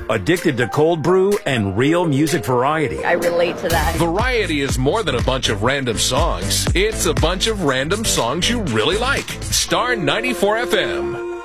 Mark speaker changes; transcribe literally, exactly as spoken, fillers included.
Speaker 1: addicted to cold brew and real music variety.
Speaker 2: I relate to that.
Speaker 3: Variety is more than a bunch of random songs. It's a bunch of random songs you really like. Star ninety-four F M.